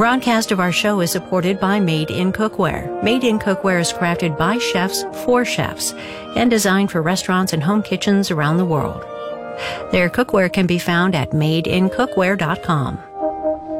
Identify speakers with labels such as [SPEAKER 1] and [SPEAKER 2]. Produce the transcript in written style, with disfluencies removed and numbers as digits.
[SPEAKER 1] broadcast of our show is supported by Made in Cookware. Made in Cookware is crafted by chefs for chefs and designed for restaurants and home kitchens around the world. Their cookware can be found at madeincookware.com.